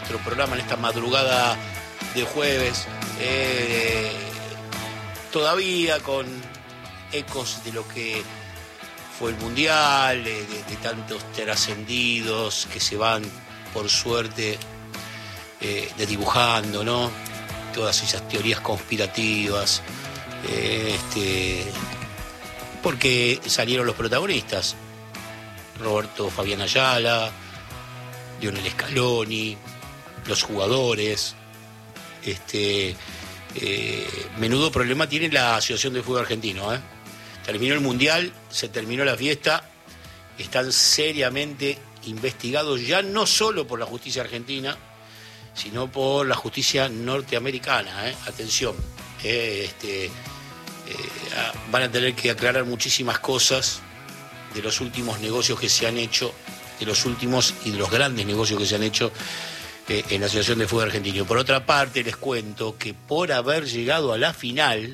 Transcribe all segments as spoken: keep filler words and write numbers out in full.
nuestro programa en esta madrugada de jueves, eh, todavía con ecos de lo que fue el Mundial, de, de, de tantos trascendidos que se van, por suerte, eh, desdibujando, ¿no? Todas esas teorías conspirativas, eh, este, porque salieron los protagonistas, Roberto Fabián Ayala, Lionel Scaloni, los jugadores. Este, eh, menudo problema tiene la Asociación de Fútbol Argentino, ¿eh? Terminó el Mundial, se terminó la fiesta, están seriamente investigados ya no solo por la justicia argentina, sino por la justicia norteamericana, ¿eh? Atención, eh, este, eh, van a tener que aclarar muchísimas cosas de los últimos negocios que se han hecho, de los últimos y de los grandes negocios que se han hecho eh, en la Asociación de Fútbol Argentino. Por otra parte, les cuento que por haber llegado a la final,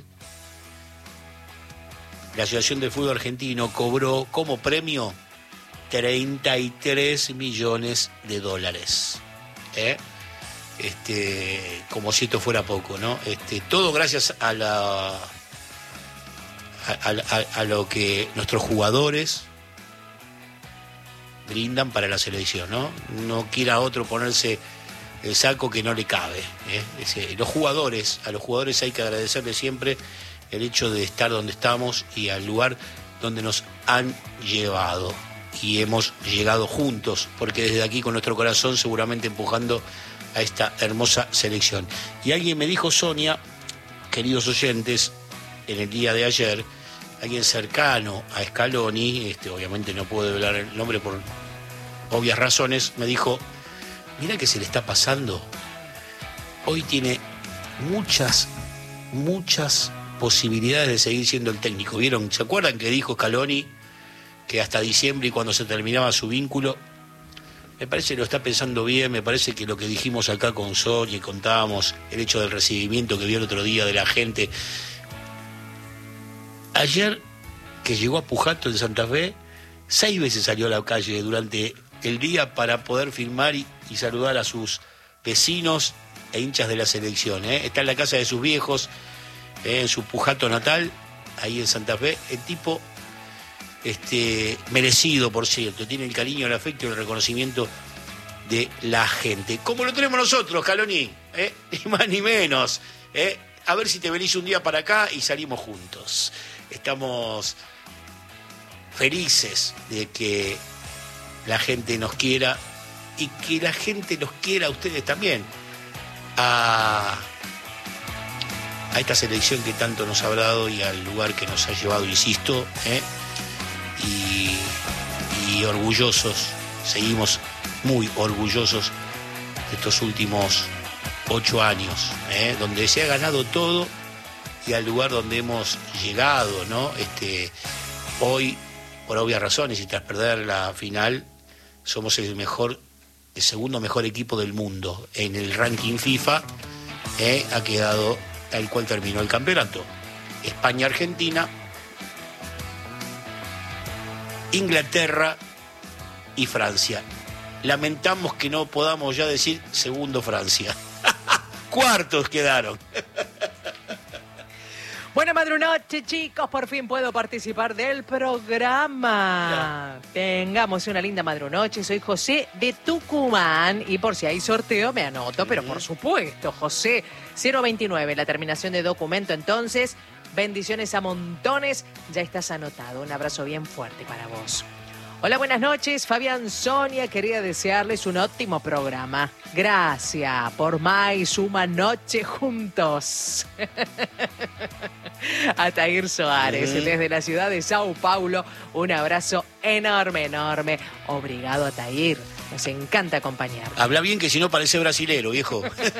la Asociación de Fútbol Argentino cobró como premio treinta y tres millones de dólares. ¿Eh? Este, como si esto fuera poco, ¿no? Este, todo gracias a la a, a, a lo que nuestros jugadores brindan para la selección, ¿no? No quiera otro ponerse el saco que no le cabe, ¿eh? Ese, los jugadores, a los jugadores hay que agradecerles siempre el hecho de estar donde estamos y al lugar donde nos han llevado. Y hemos llegado juntos, porque desde aquí con nuestro corazón seguramente empujando a esta hermosa selección. Y alguien me dijo, Sonia, queridos oyentes, en el día de ayer, alguien cercano a Scaloni, este, obviamente no puedo hablar el nombre por obvias razones, me dijo, mira que se le está pasando, hoy tiene muchas, muchas posibilidades de seguir siendo el técnico. ¿Vieron? ¿Se acuerdan que dijo Scaloni que hasta diciembre y cuando se terminaba su vínculo? Me parece que lo está pensando bien, me parece que lo que dijimos acá con Sonia y contábamos, el hecho del recibimiento que vio el otro día de la gente. Ayer, que llegó a Pujato en Santa Fe, seis veces salió a la calle durante el día para poder firmar y, y saludar a sus vecinos e hinchas de la selección, ¿eh? Está en la casa de sus viejos, ¿eh? En su Pujato natal, ahí en Santa Fe. El tipo... Este, merecido, por cierto, tiene el cariño, el afecto y el reconocimiento de la gente, como lo tenemos nosotros, Scaloni, ¿eh? Ni más ni menos, ¿eh? A ver si te venís un día para acá y salimos juntos. Estamos felices de que la gente nos quiera y que la gente los quiera a ustedes también, a, a esta selección que tanto nos ha dado y al lugar que nos ha llevado, insisto, ¿eh? Y, y orgullosos, seguimos muy orgullosos de estos últimos ocho años, ¿eh? Donde se ha ganado todo y al lugar donde hemos llegado, ¿no? Este, hoy, por obvias razones y tras perder la final, somos el mejor, el segundo mejor equipo del mundo en el ranking FIFA, ¿eh? Ha quedado tal cual terminó el campeonato. España-Argentina, Inglaterra y Francia. Lamentamos que no podamos ya decir segundo Francia. Cuartos quedaron. Buena madrunoche, chicos. Por fin puedo participar del programa. Ya. Tengamos una linda madrunoche. Soy José de Tucumán. Y por si hay sorteo me anoto. Uh-huh. Pero por supuesto, José, cero veintinueve, la terminación de documento entonces. Bendiciones a montones, ya estás anotado. Un abrazo bien fuerte para vos. Hola, buenas noches. Fabián, Sonia, quería desearles un óptimo programa. Gracias por más una noche juntos. Atair Soares, uh-huh. Desde la ciudad de Sao Paulo, un abrazo enorme, enorme. Obrigado, Atair. Nos encanta acompañar. Habla bien que si no parece brasilero, viejo.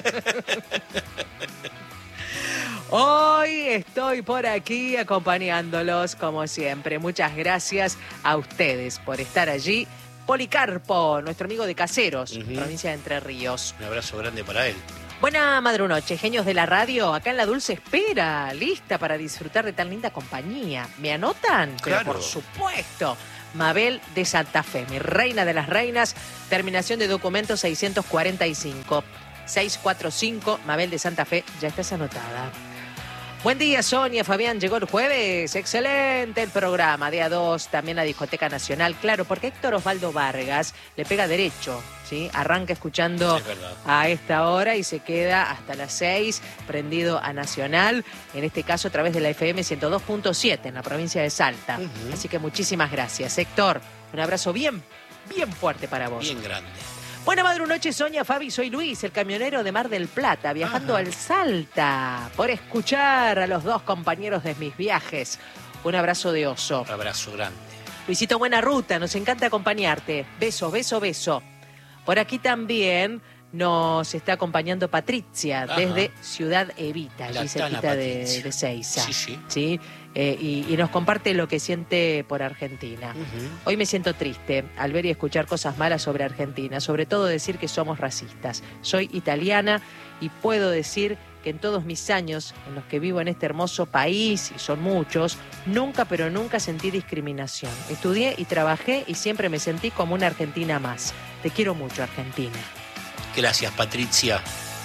Hoy estoy por aquí acompañándolos como siempre. Muchas gracias a ustedes por estar allí. Policarpo, nuestro amigo de Caseros, uh-huh. Provincia de Entre Ríos. Un abrazo grande para él. Buena madrunoche, genios de la radio. Acá en la Dulce Espera, lista para disfrutar de tan linda compañía. ¿Me anotan? Claro. Pero por supuesto. Mabel de Santa Fe, mi reina de las reinas, terminación de documento seiscientos cuarenta y cinco. seiscientos cuarenta y cinco, Mabel de Santa Fe, ya estás anotada. Buen día, Sonia, Fabián, llegó el jueves, excelente el programa, día dos, también la Discoteca Nacional, claro, porque Héctor Osvaldo Vargas le pega derecho, ¿sí? Arranca escuchando Es verdad. a esta hora y se queda hasta las seis, prendido a Nacional, en este caso a través de la F M ciento dos punto siete en la provincia de Salta. Uh-huh. Así que muchísimas gracias, Héctor, un abrazo bien, bien fuerte para vos. Bien grande. Buena madrunoche, Sonia, Fabi, soy Luis, el camionero de Mar del Plata, viajando Ajá. al Salta, por escuchar a los dos compañeros de mis viajes. Un abrazo de oso. Abrazo grande. Luisito, buena ruta, nos encanta acompañarte. Beso, beso, beso. Por aquí también nos está acompañando Patricia, Ajá. desde Ciudad Evita, La allí Tana cerquita de, Patricia. de Seiza. Sí, sí. ¿Sí? Eh, y, y nos comparte lo que siente por Argentina. Uh-huh. Hoy me siento triste al ver y escuchar cosas malas sobre Argentina, sobre todo decir que somos racistas. Soy italiana y puedo decir que en todos mis años en los que vivo en este hermoso país, y son muchos, nunca pero nunca sentí discriminación. Estudié y trabajé y siempre me sentí como una argentina más. Te quiero mucho, Argentina. Gracias, Patricia.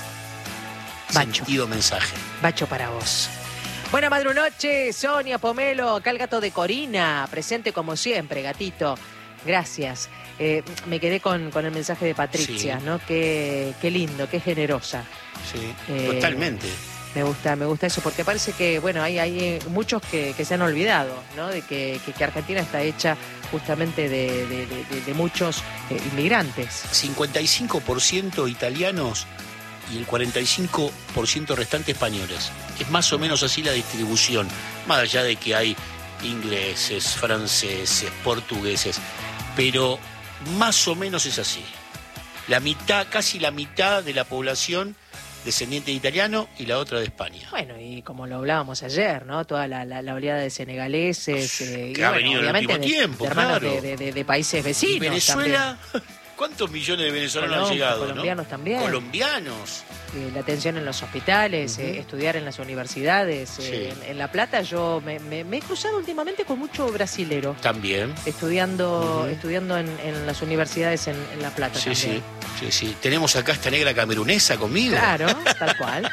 Bacho. Sentido mensaje. Bacho para vos. Buena madrunoche, Sonia Pomelo, acá el gato de Corina, presente como siempre, gatito. Gracias. Eh, me quedé con, con el mensaje de Patricia, Sí. ¿no? Qué, qué lindo, qué generosa. Sí, Eh, totalmente. Me gusta, me gusta eso, porque parece que, bueno, hay, hay eh, muchos que, que se han olvidado, ¿no? De que, que, que Argentina está hecha justamente de, de, de, de- de muchos eh, inmigrantes. cincuenta y cinco por ciento italianos y el cuarenta y cinco por ciento restante españoles. Es más o menos así la distribución, más allá de que hay ingleses, franceses, portugueses, pero más o menos es así. La mitad, casi la mitad de la población descendiente de italiano y la otra de España. Bueno, y como lo hablábamos ayer, ¿no? Toda la, la, la oleada de senegaleses. eh, Que y ha bueno, venido en el obviamente último de- tiempo, de hermanos claro. de, de- de- de países vecinos. ¿Y Venezuela? También. ¿Cuántos millones de venezolanos Colom- han llegado? colombianos ¿no? también. Colombianos. Eh, la atención en los hospitales, Ujú. eh, estudiar en las universidades. eh, Sí. en, en La Plata yo me, me- me he cruzado últimamente con mucho brasilero. También. Estudiando, Ujú. estudiando en, en las universidades en, en La Plata Sí, también. sí, sí, sí. Tenemos acá esta negra camerunesa conmigo. Claro, tal cual.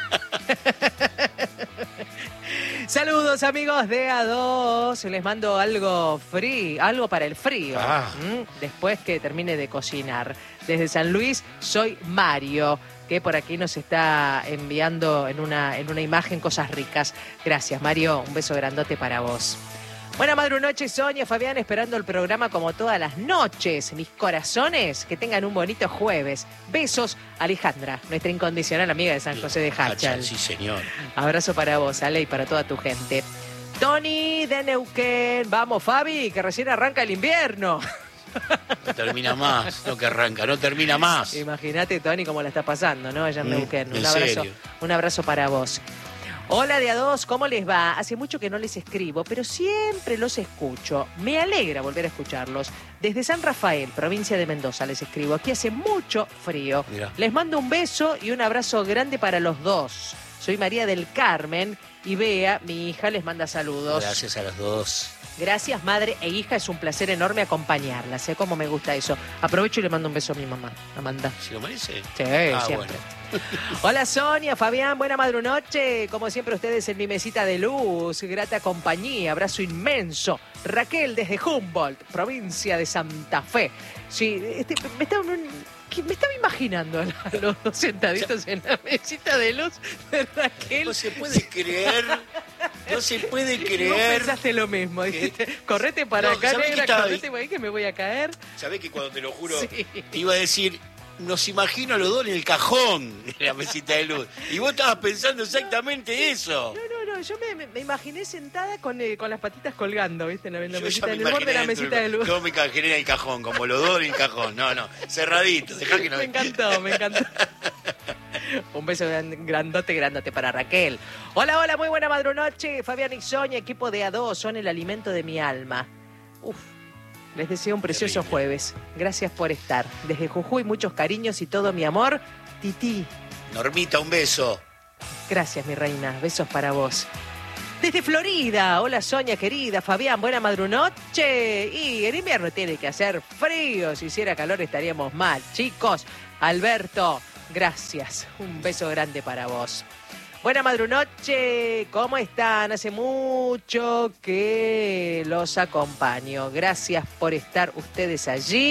Saludos amigos de A dos, les mando algo free, algo para el frío, Ah. ¿m? Después que termine de cocinar. Desde San Luis soy Mario, que por aquí nos está enviando en una, en una imagen cosas ricas. Gracias Mario, un beso grandote para vos. Buena madrunoche, Sonia, Fabián, esperando el programa como todas las noches. Mis corazones, que tengan un bonito jueves. Besos, Alejandra, nuestra incondicional amiga de San José de Hachal. Sí, señor. Abrazo para vos, Ale, y para toda tu gente. Tony de Neuquén. Vamos, Fabi, que recién arranca el invierno. No termina más, no que arranca, no termina más. Imagínate, Tony, cómo la está pasando, ¿no? Allá en Mm, Neuquén. en Un abrazo, serio. un abrazo para vos. Hola de A dos, ¿cómo les va? Hace mucho que no les escribo, pero siempre los escucho. Me alegra volver a escucharlos. Desde San Rafael, provincia de Mendoza, les escribo. Aquí hace mucho frío. Mirá. Les mando un beso y un abrazo grande para los dos. Soy María del Carmen y Bea, mi hija, les manda saludos. Gracias a los dos. Gracias, madre e hija. Es un placer enorme acompañarlas. Sé cómo me gusta eso. Aprovecho y le mando un beso a mi mamá, Amanda. ¿Se lo merece? Sí, Ah, siempre. bueno. Hola Sonia, Fabián, buena madrunoche. Como siempre ustedes en mi mesita de luz, grata compañía, abrazo inmenso. Raquel desde Humboldt, provincia de Santa Fe. Sí, este, me, estaba, que me estaba imaginando a los dos sentaditos en la mesita de luz de Raquel. No se puede creer, no se puede Y vos creer. pensaste lo mismo, dijiste, correte para No, acá, ¿sabés qué negra, estaba correte ahí? para ahí que me voy a caer. ¿Sabés que cuando te lo juro, Sí. te iba a decir, nos imagino a los dos en el cajón de la mesita de luz? Y vos estabas pensando exactamente eso. No, no, no, yo me, me- me imaginé sentada con, eh, con las patitas colgando, ¿viste? En la, en la Yo mesita, ya en me el borde de la imaginé mesita dentro de luz. Yo me imaginé en el cajón, como los dos en el cajón. No, no, cerradito, dejá que no... Me encantó, me encantó. Un beso gran- grandote, grandote para Raquel. Hola, hola, muy buena madrunoche. Fabián y Sonia, equipo de A dos, son el alimento de mi alma. Uf, les deseo un precioso Terrible. jueves. Gracias por estar. Desde Jujuy, muchos cariños y todo mi amor. Titi, Normita, un beso. gracias, mi reina. Besos para vos. Desde Florida, hola Sonia querida, Fabián, buena madrunoche. Y el invierno tiene que hacer frío, si hiciera calor estaríamos mal. Chicos, Alberto, gracias, un beso grande para vos. Buena madrunoche, ¿cómo están? Hace mucho que los acompaño. Gracias por estar ustedes allí.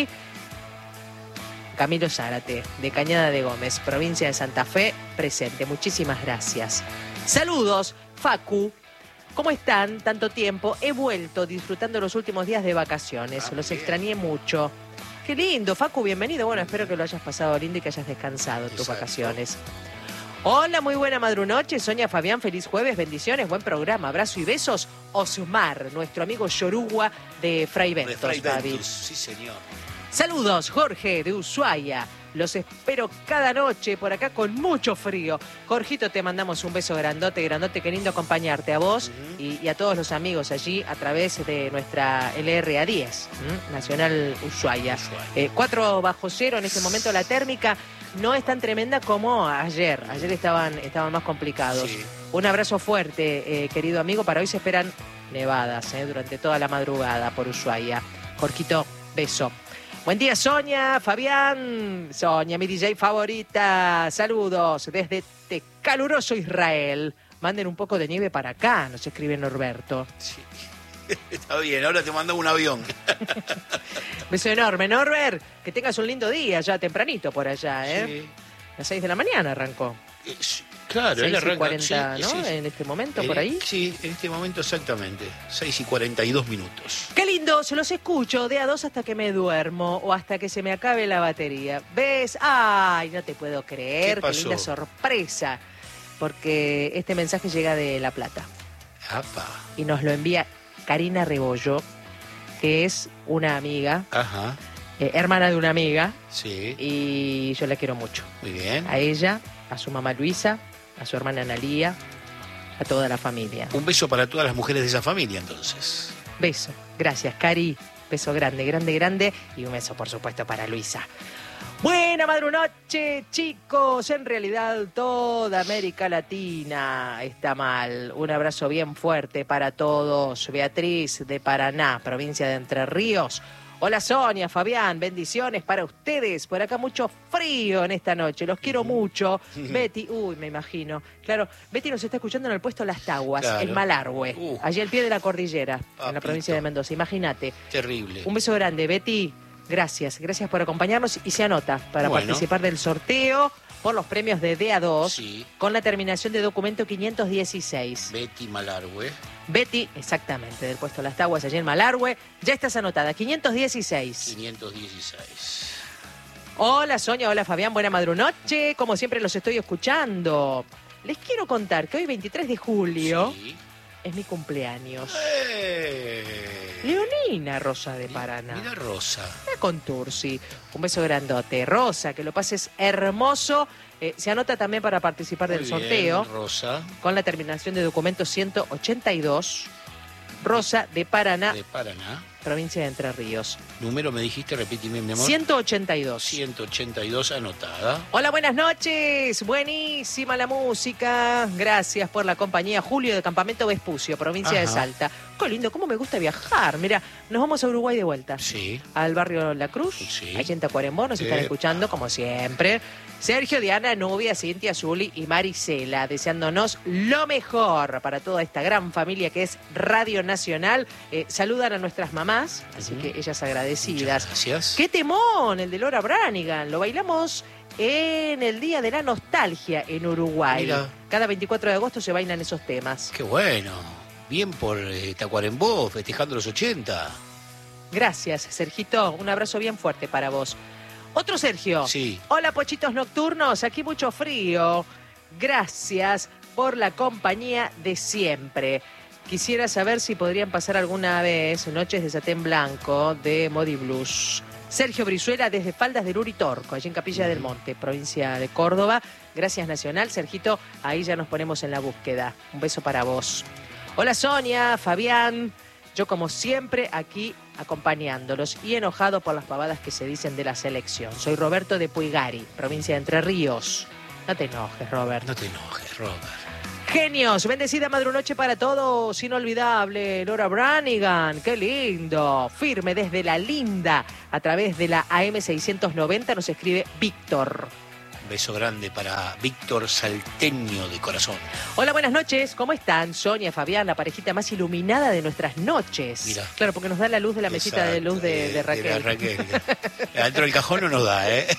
Camilo Zárate, de Cañada de Gómez, provincia de Santa Fe, presente. Muchísimas gracias. Saludos, Facu. ¿Cómo están? Tanto tiempo. He vuelto disfrutando los últimos días de vacaciones. Ah, los bien. extrañé mucho. Qué lindo, Facu, bienvenido. Bueno, espero que lo hayas pasado lindo y que hayas descansado en tus Exacto. vacaciones. Hola, muy buena madrunoche. Sonia, Fabián, feliz jueves, bendiciones, buen programa. Abrazo y besos. Osmar, nuestro amigo Yoruba de Fray De Ventos, Fray Fabi. Ventus, sí señor. Saludos, Jorge de Ushuaia. Los espero cada noche por acá con mucho frío. Jorgito, te mandamos un beso grandote, grandote. Qué lindo acompañarte a vos Uh-huh. y, y a todos los amigos allí a través de nuestra L R A diez, ¿m? Nacional Ushuaia. Ushuaia. Eh, cuatro bajo cero en este momento. La térmica no es tan tremenda como ayer. Ayer estaban, estaban más complicados. Sí. Un abrazo fuerte, eh, querido amigo. Para hoy se esperan nevadas eh, durante toda la madrugada por Ushuaia. Jorgito, beso. Buen día, Sonia, Fabián. Sonia, mi D J favorita. Saludos desde este caluroso Israel. Manden un poco de nieve para acá, nos escribe Norberto. Sí. Está bien, ahora te mando un avión. Beso enorme, Norbert. Que tengas un lindo día ya tempranito por allá, ¿eh? Sí. A las seis de la mañana arrancó. Eh, sí, Claro, él seis y arranca. cuarenta, sí, ¿no? sí, sí. En este momento, por Eh, ahí. Sí, en este momento exactamente. seis y cuarenta y dos minutos. Qué lindo, se los escucho de a dos hasta que me duermo o hasta que se me acabe la batería. ¿Ves? Ay, no te puedo creer. ¿Qué pasó? linda sorpresa. Porque este mensaje llega de La Plata Apa. y nos lo envía Karina Rebollo, que es una amiga, Ajá. eh, hermana de una amiga, Sí. y yo la quiero mucho. Muy bien. A ella, a su mamá Luisa, a su hermana Analía, a toda la familia. Un beso para todas las mujeres de esa familia, entonces. Beso. Gracias, Cari. Beso grande, grande, grande. Y un beso, por supuesto, para Luisa. Buena madrunoche, chicos. En realidad, toda América Latina está mal. Un abrazo bien fuerte para todos. Beatriz de Paraná, provincia de Entre Ríos. Hola, Sonia, Fabián, bendiciones para ustedes. Por acá mucho frío en esta noche. Los quiero mucho. Betty, uy, me imagino. Claro, Betty nos está escuchando en el puesto Las Taguas, Claro. en Malargüe, Uh. allí al pie de la cordillera, en la Papito. provincia de Mendoza. Imagínate. Terrible. Un beso grande, Betty. Gracias, gracias por acompañarnos y se anota para Bueno. participar del sorteo por los premios de D A dos Sí. con la terminación de documento quinientos dieciséis. Betty Malargüe. Betty, exactamente, del puesto Las Taguas, allí en Malargüe. Ya estás anotada, quinientos dieciséis. quinientos dieciséis. Hola Sonia, hola Fabián, buena madrunoche. Como siempre los estoy escuchando. Les quiero contar que hoy veintitrés de julio Sí. es mi cumpleaños. Eh. Leonina Rosa de Paraná. Mira Rosa. Una Contursi. Un beso grandote. Rosa, que lo pases hermoso. Eh, se anota también para participar del Muy bien, sorteo Rosa con la terminación de documento ciento ochenta y dos. Rosa de Paraná, de Paraná. provincia de Entre Ríos. Número me dijiste, repíteme, mi amor. ciento ochenta y dos. ciento ochenta y dos anotada. Hola, buenas noches. Buenísima la música. Gracias por la compañía. Julio de Campamento Vespucio, provincia de Ajá. Salta. Qué lindo, cómo me gusta viajar. Mira, nos vamos a Uruguay de vuelta. Sí. Al barrio La Cruz, Sí. allí en Tacuarembó, nos están Eh. escuchando como siempre. Sergio, Diana, Nubia, Cintia, Zuli y Marisela, deseándonos lo mejor para toda esta gran familia que es Radio Nacional. Eh, saludan a nuestras mamás, así Ujú. que ellas Muchas agradecidas. gracias. ¡Qué temón! El de Laura Branigan. Lo bailamos en el Día de la Nostalgia en Uruguay. Mira. Cada veinticuatro de agosto se bailan esos temas. Qué bueno. Bien por eh, Tacuarembó, festejando los ochenta. Gracias, Sergito. Un abrazo bien fuerte para vos. Otro Sergio. Sí. Hola, pochitos nocturnos. Aquí mucho frío. Gracias por la compañía de siempre. Quisiera saber si podrían pasar alguna vez Noches de Satén Blanco de Modi Blues. Sergio Brizuela desde Faldas del Uritorco, allí en Capilla del Monte, provincia de Córdoba. Gracias, Nacional. Sergito, ahí ya nos ponemos en la búsqueda. Un beso para vos. Hola, Sonia, Fabián. Yo, como siempre, aquí acompañándolos y enojado por las pavadas que se dicen de la selección. Soy Roberto de Puigari, provincia de Entre Ríos. No te enojes, Robert. No te enojes, Robert. Genios, bendecida madrunoche para todos, inolvidable, Laura Branigan, qué lindo, firme desde La Linda, a través de la A M seiscientos noventa nos escribe Víctor. Un beso grande para Víctor Salteño de corazón. Hola, buenas noches, ¿cómo están? Sonia, Fabián, la parejita más iluminada de nuestras noches. Mira. Claro, porque nos da la luz de la mesita de luz de, de Raquel. De la Raquel. Adentro del cajón no nos da, ¿eh?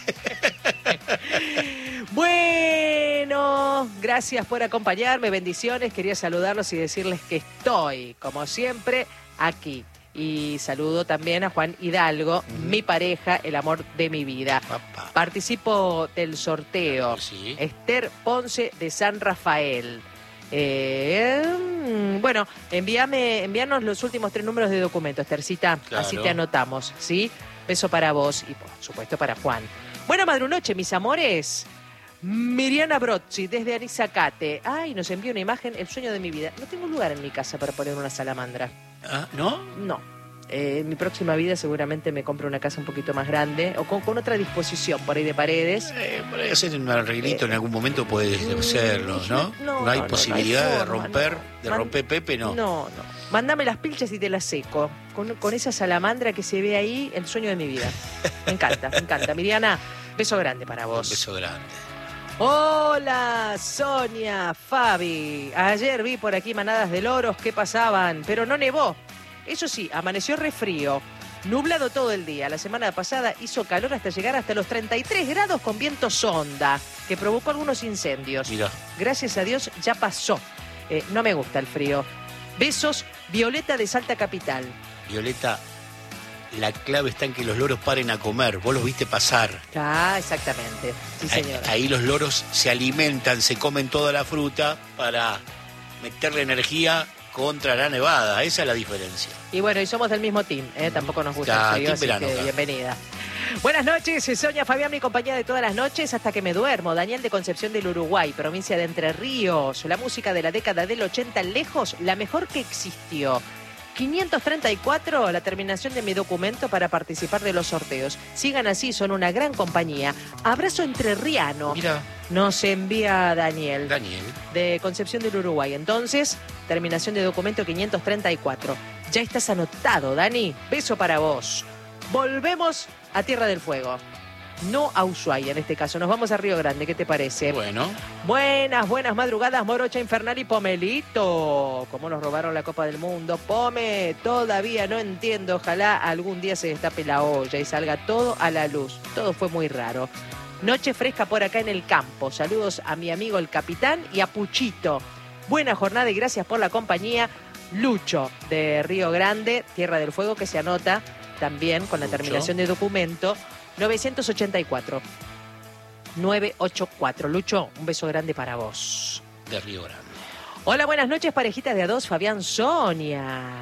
Bueno, gracias por acompañarme, bendiciones. Quería saludarlos y decirles que estoy, como siempre, aquí. Y saludo también a Juan Hidalgo, uh-huh. mi pareja, el amor de mi vida. Papá. Participo del sorteo. Sí. Esther Ponce de San Rafael. Eh, bueno, envíame, envíanos los últimos tres números de documento, Esthercita. Claro. Así te anotamos, ¿sí? Beso para vos y, por supuesto, para Juan. Buena madrunoche, mis amores. Miriana Brozzi, desde Anizacate. Ay, nos envió una imagen, el sueño de mi vida. No tengo lugar en mi casa para poner una salamandra. ¿Ah, no? No. Eh, en mi próxima vida seguramente me compro una casa un poquito más grande o con, con otra disposición por ahí de paredes. Eh, por ahí hacer un arreglito eh, en algún momento puedes hacerlo, ¿no? No, no hay no, posibilidad no hay de forma, romper, no. de Man- romper Pepe, no. No, no. Mándame las pilchas y te las seco. Con, con esa salamandra que se ve ahí, el sueño de mi vida. Me encanta, me encanta. Miriana, beso grande para vos. Un beso grande. Hola, Sonia, Fabi. Ayer vi por aquí manadas de loros que pasaban, pero no nevó. Eso sí, amaneció refrío, nublado todo el día. La semana pasada hizo calor hasta llegar hasta los treinta y tres grados con viento sonda, que provocó algunos incendios. Mira. Gracias a Dios ya pasó. Eh, no me gusta el frío. Besos, Violeta de Salta Capital. Violeta, la clave está en que los loros paren a comer. Vos los viste pasar. Ah, exactamente. Sí, señora. Ahí, ahí los loros se alimentan, se comen toda la fruta para meterle energía contra la nevada. Esa es la diferencia. Y bueno, y somos del mismo team, ¿eh? Tampoco nos gusta Ya, el frío, así verano, que claro. bienvenida. Buenas noches, Sonia Fabián, mi compañía de todas las noches hasta que me duermo. Daniel de Concepción del Uruguay, provincia de Entre Ríos. La música de la década del ochenta lejos, la mejor que existió. quinientos treinta y cuatro, la terminación de mi documento para participar de los sorteos. Sigan así, son una gran compañía. Abrazo entrerriano. Mira. Nos envía Daniel. Daniel. De Concepción del Uruguay. Entonces, terminación de documento quinientos treinta y cuatro. Ya estás anotado, Dani. Beso para vos. Volvemos a Tierra del Fuego. No a Ushuaia en este caso. Nos vamos a Río Grande. ¿Qué te parece? Bueno. Buenas, buenas madrugadas, Morocha Infernal y Pomelito. ¿Cómo nos robaron la Copa del Mundo? Pome, todavía no entiendo. Ojalá algún día se destape la olla y salga todo a la luz. Todo fue muy raro. Noche fresca por acá en el campo. Saludos a mi amigo el capitán y a Puchito. Buena jornada y gracias por la compañía. Lucho de Río Grande, Tierra del Fuego, que se anota también con la Lucho. terminación de documento novecientos ochenta y cuatro. novecientos ochenta y cuatro. Lucho, un beso grande para vos. De Río Grande. Hola, buenas noches, parejitas de a dos, Fabián, Sonia.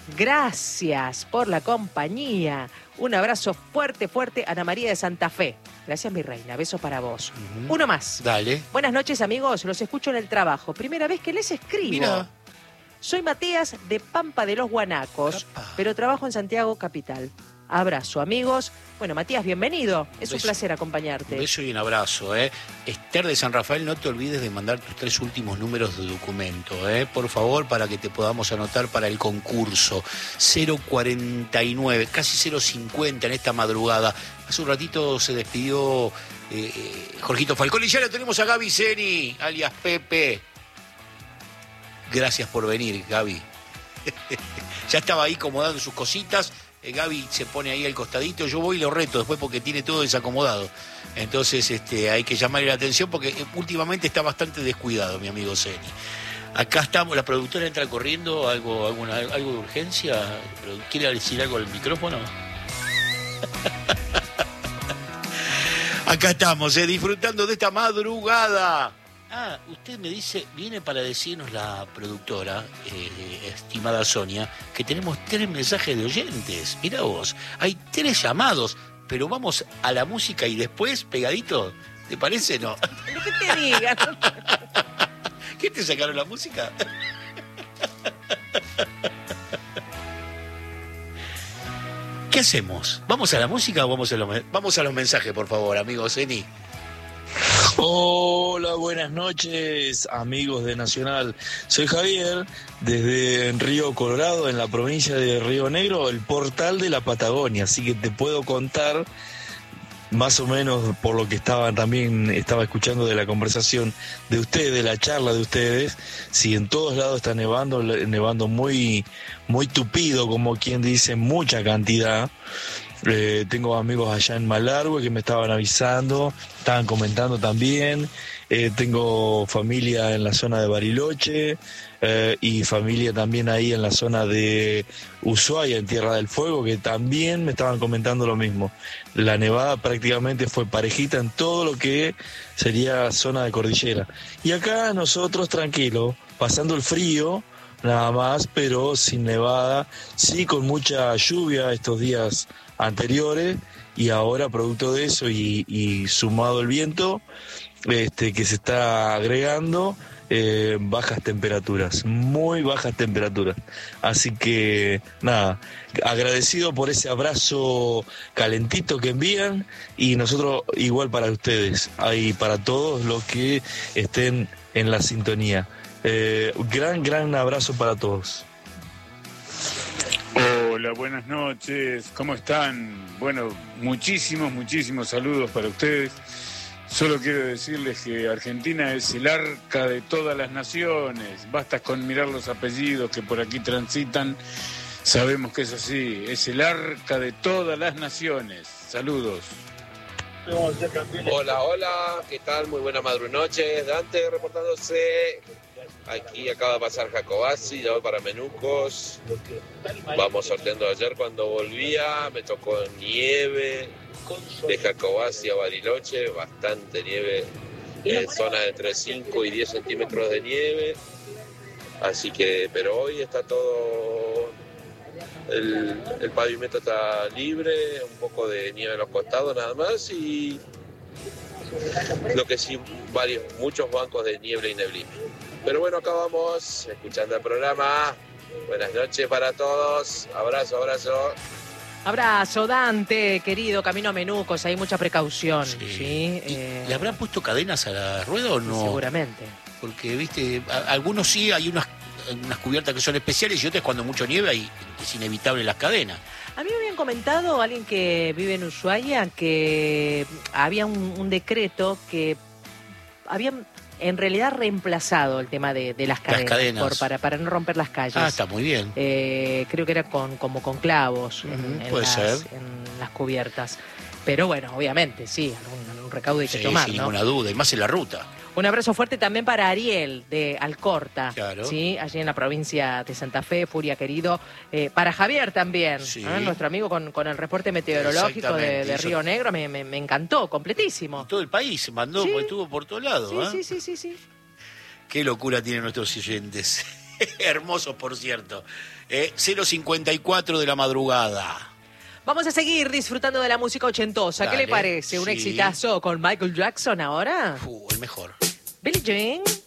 Gracias por la compañía. Un abrazo fuerte, fuerte, Ana María de Santa Fe. Gracias, mi reina. Beso para vos. Uh-huh. Uno más. Dale. Buenas noches, amigos. Los escucho en el trabajo. Primera vez que les escribo. Mira. Soy Matías de Pampa de los Guanacos, Capaz. pero trabajo en Santiago Capital. Abrazo, amigos. Bueno, Matías, bienvenido. Es un Beso. placer acompañarte. Un beso y un abrazo, ¿eh? Esther de San Rafael, no te olvides de mandar tus tres últimos números de documento, ¿eh? Por favor, para que te podamos anotar para el concurso. cero cuarenta y nueve, casi cero cincuenta en esta madrugada. Hace un ratito se despidió eh, eh, Jorgito Falcón y ya lo tenemos a Gaby Zeni, alias Pepe. Gracias por venir, Gaby. Ya estaba ahí acomodando sus cositas. Eh, Gaby se pone ahí al costadito, yo voy y lo reto después porque tiene todo desacomodado. Entonces este, hay que llamarle la atención porque eh, últimamente está bastante descuidado mi amigo Zeni. Acá estamos, la productora entra corriendo, algo, alguna, algo de urgencia. ¿Quiere decir algo al micrófono? Acá estamos, eh, disfrutando de esta madrugada. Ah, usted me dice, viene para decirnos la productora, eh, estimada Sonia, que tenemos tres mensajes de oyentes. Mirá vos, hay tres llamados, pero vamos a la música y después, pegadito, ¿te parece? No. Lo que te diga. ¿Qué te sacaron la música? ¿Qué hacemos? ¿Vamos a la música o vamos a los, vamos a los mensajes, por favor, amigo Zeni? Hola, buenas noches, amigos de Nacional. Soy Javier, desde Río Colorado, en la provincia de Río Negro, el portal de la Patagonia. Así que te puedo contar, más o menos por lo que estaba también estaba escuchando de la conversación de ustedes, de la charla de ustedes, si en todos lados está nevando, nevando muy, muy tupido, como quien dice, mucha cantidad. Eh, tengo amigos allá en Malargüe que me estaban avisando, estaban comentando también. Eh, tengo familia en la zona de Bariloche eh, y familia también ahí en la zona de Ushuaia, en Tierra del Fuego, que también me estaban comentando lo mismo. La nevada prácticamente fue parejita en todo lo que sería zona de cordillera. Y acá nosotros tranquilos, pasando el frío, nada más, pero sin nevada, sí con mucha lluvia estos días anteriores, y ahora producto de eso y, y sumado el viento este que se está agregando, eh, bajas temperaturas, muy bajas temperaturas. Así que nada, agradecido por ese abrazo calentito que envían, y nosotros igual para ustedes, y para todos los que estén en la sintonía. Eh, gran, gran abrazo para todos. Hola, buenas noches, ¿cómo están? Bueno, muchísimos, muchísimos saludos para ustedes. Solo quiero decirles que Argentina es el arca de todas las naciones. Basta con mirar los apellidos que por aquí transitan. Sabemos que es así, es el arca de todas las naciones. Saludos. Hola, hola, ¿qué tal? Muy buena madrunoche. Dante reportándose. Aquí acaba de pasar Jacobasi, ya voy para Menucos. Vamos sorteando ayer cuando volvía, me tocó nieve de Jacobasi a Bariloche, bastante nieve, en zonas de entre cinco y diez centímetros de nieve. Así que, pero hoy está todo, el, el pavimento está libre, un poco de nieve en los costados nada más, y lo que sí, varios, muchos bancos de niebla y neblina. Pero bueno, acá vamos, escuchando el programa. Buenas noches para todos. Abrazo, abrazo. Abrazo, Dante, querido, camino a Menucos, hay mucha precaución. Sí. ¿Sí? Eh, ¿Le habrán puesto cadenas a la rueda o no? Seguramente. Porque, viste, a- algunos sí, hay unas, unas cubiertas que son especiales, y otras cuando mucho nieve hay, es inevitable las cadenas. A mí me habían comentado, alguien que vive en Ushuaia, que había un, un decreto que habían en realidad reemplazado el tema de, de las cadenas, cadenas. por- para, para no romper las calles. Ah, está muy bien. Eh, creo que era con, como con clavos en, Ujú, en puede las, ser. en las cubiertas. Pero bueno, obviamente, sí, algún, algún recaudo hay que Sí, tomar, sin ¿no? ninguna duda, y más en la ruta. Un abrazo fuerte también para Ariel de Alcorta, Claro. ¿sí? Allí en la provincia de Santa Fe, Furia querido. Eh, para Javier también, Sí. ¿eh? Nuestro amigo con, con el reporte meteorológico de, Exactamente, de hizo- Río Negro, me, me, me encantó, completísimo. Todo el país se mandó, Sí. porque estuvo por todos lados. Sí, ¿eh? sí, sí, sí, sí. Qué locura tienen nuestros oyentes. Hermosos, por cierto. Eh, cero cincuenta y cuatro de la madrugada. Vamos a seguir disfrutando de la música ochentosa. ¿Qué Dale, le parece? ¿Un sí. exitazo con Michael Jackson ahora? Uh, el mejor. Billie Jean.